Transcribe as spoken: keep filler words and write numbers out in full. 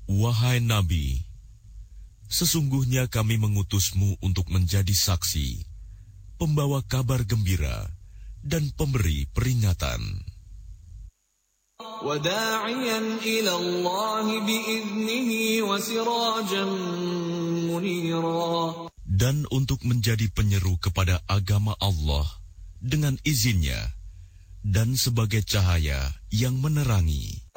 Wahai Nabi, sesungguhnya kami mengutusmu untuk menjadi saksi, pembawa kabar gembira, dan pemberi peringatan. وَدَاعِيًا إِلَى اللَّهِ بِإِذْنِهِ وَسِرَاجًا مُنِيرًا. Dan untuk menjadi penyeru kepada agama Allah dengan izinnya, dan sebagai cahaya yang menerangi.